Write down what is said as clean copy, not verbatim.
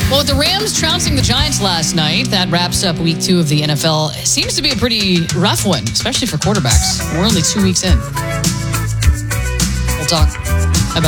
Well, with the Rams trouncing the Giants last night, that wraps up week 2 of the NFL. It seems to be a pretty rough one, especially for quarterbacks. We're only 2 weeks in. We'll talk.